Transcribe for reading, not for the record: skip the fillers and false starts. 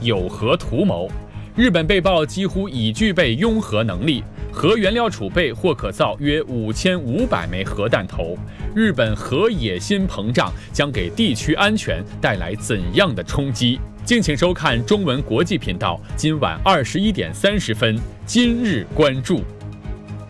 有何图谋？日本被曝几乎已具备拥核能力，核原料储备或可造约5500枚核弹头。日本核野心膨胀将给地区安全带来怎样的冲击？敬请收看中文国际频道今晚21点30分，今日关注。